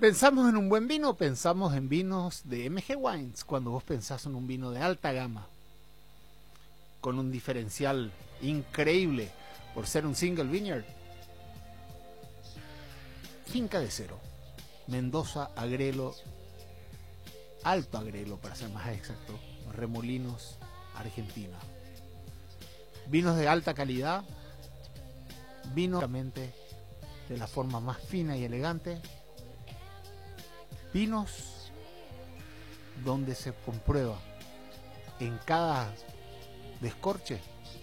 Pensamos en un buen vino, pensamos en vinos de MG Wines. Cuando vos pensás en un vino de alta gama, con un diferencial increíble por ser un single vineyard, Finca de Cero, Mendoza, Agrelo, Alto Agrelo para ser más exacto, Remolinos, Argentina. Vinos de alta calidad, vinos de la forma más fina y elegante, vinos donde se comprueba en cada descorche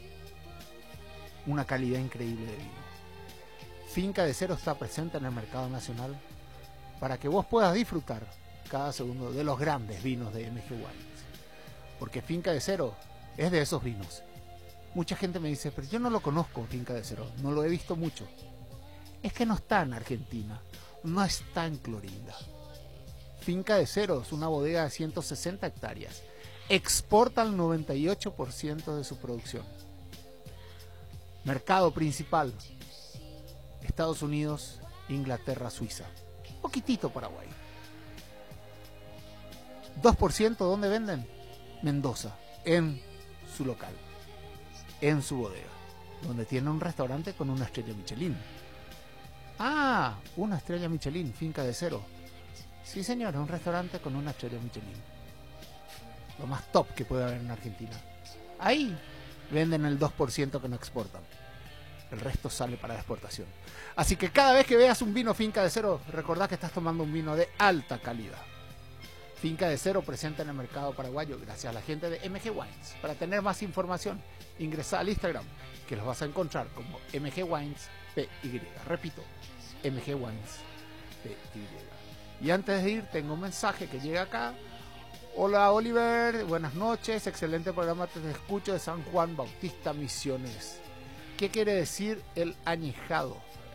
una calidad increíble de vino. Finca de Cero está presente en el mercado nacional para que vos puedas disfrutar cada segundo de los grandes vinos de MG Wines, porque Finca de Cero es de esos vinos. Mucha gente me dice, pero yo no lo conozco, Finca de Cero, no lo he visto mucho. Es que no está en Argentina, no está en Clorinda. Finca de Cero es una bodega de 160 hectáreas. Exporta el 98% de su producción. Mercado principal: Estados Unidos, Inglaterra, Suiza. Poquitito Paraguay. 2%, ¿dónde venden? Mendoza, en su local, en su bodega, donde tiene un restaurante con una estrella Michelin. Ah, una estrella Michelin, Finca de Cero. Sí, señor, un restaurante con una estrella Michelin. Lo más top que puede haber en Argentina. Ahí venden el 2% que no exportan. El resto sale para la exportación. Así que cada vez que veas un vino Finca de Cero, recordá que estás tomando un vino de alta calidad. Finca de Cero presente en el mercado paraguayo gracias a la gente de MG Wines. Para tener más información, ingresa al Instagram, que los vas a encontrar como MG Wines PY. Repito, MG Wines PY. Y antes de ir, tengo un mensaje que llega acá. Hola Oliver, buenas noches, excelente programa, te escucho de San Juan Bautista, Misiones. ¿Qué quiere decir el añejado?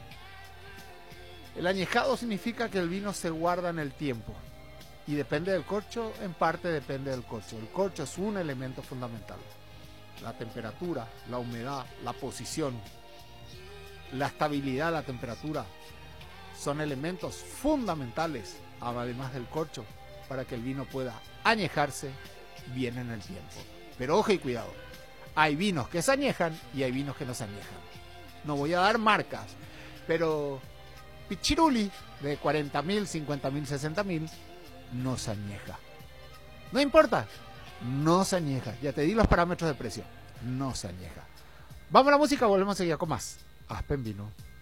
El añejado significa que el vino se guarda en el tiempo. Y depende del corcho, en parte depende del corcho. El corcho es un elemento fundamental. La temperatura, la humedad, la posición, la estabilidad de la temperatura son elementos fundamentales, además del corcho, para que el vino pueda añejarse bien en el tiempo. Pero ojo y cuidado, hay vinos que se añejan y hay vinos que no se añejan. No voy a dar marcas, pero Pichiruli de 40.000, 50.000, 60.000 no se añeja. No importa, no se añeja. Ya te di los parámetros de precio, no se añeja. Vamos a la música, volvemos a seguir con más Aspen Vino.